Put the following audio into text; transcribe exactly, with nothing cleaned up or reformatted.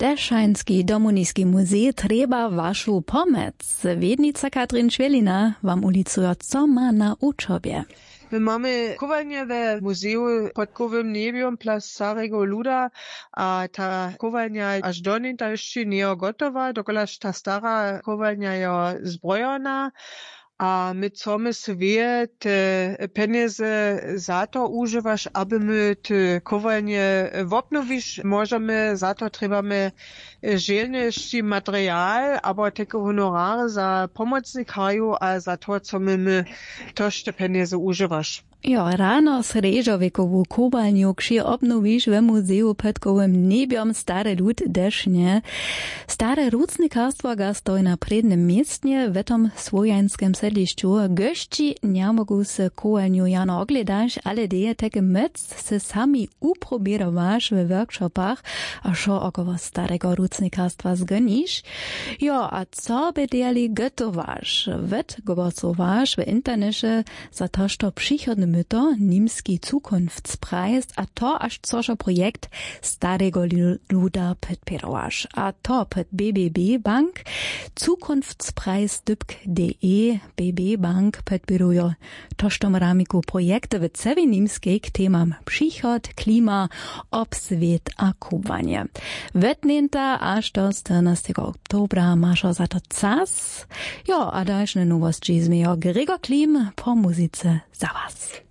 Deszajnski Domuniski muzej treba vašu pomoc. Wiednica Katrin Švelina vam ulicuje, co ma na učobie. My mamy kowalnię w muzeum pod Kowym Nebium Plac Starego Luda, a ta kowalnia aż do niej jeszcze nie gotowa, dokolaż ta stara kowalnia jest zbrojona, a my chcemy sobie te pieniądze za to używać, aby my te kowalnie obnowić. Możemy, za to trzebamy żelniejszy materiał, albo takie honorary za pomocnikarju, a za to, co my, my też te pieniądze używać. Jo, rano srežovekovu kobalnju kši obnoviš v muzeju pod Kowym Nebiom Stary Lud Desznie. Stare rucnikarstwo ga stoi na prednym miejscu w tom swojanskim sedlišću. Gości nie mogą se kobalnju jano ogledać, ale deje teke mec se sami uprobirowaš w workshopach, a šo około starego rucnikarstwa zgoniš. Jo, a co by dejali gotowaš? Wet govocovaš v internecie za to, što przychodnym myto, Nimski Zukunftspreis, a to aż cożo projekt Starego Luda podpirowaš. A to pod B B B Bank, Zukunftspreis dybk D E, B B Bank podpiruje tożtom ramiku projekty w cewie nimskiej k temam przychod, klima, obswiet a kupowanie. Wetnięta aż do czternastego oktobra maszo za to czas. Jo, a dalsze nowości z mojego Gregor Klim po muzyce za was.